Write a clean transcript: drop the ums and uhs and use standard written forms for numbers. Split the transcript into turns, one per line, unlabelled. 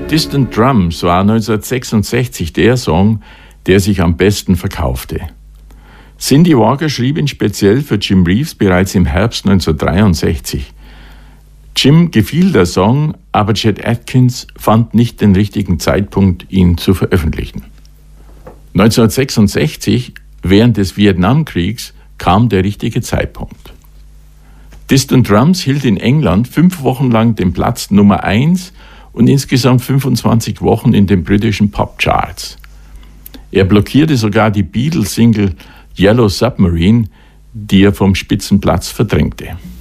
Distant Drums war 1966 der Song, der sich am besten verkaufte. Cindy Walker schrieb ihn speziell für Jim Reeves bereits im Herbst 1963. Jim gefiel der Song, aber Chet Atkins fand nicht den richtigen Zeitpunkt, ihn zu veröffentlichen. 1966, während des Vietnamkriegs, kam der richtige Zeitpunkt. Distant Drums hielt in England 5 Wochen lang den Platz Nummer 1 und insgesamt 25 Wochen in den britischen Popcharts. Er blockierte sogar die Beatles-Single Yellow Submarine, die er vom Spitzenplatz verdrängte.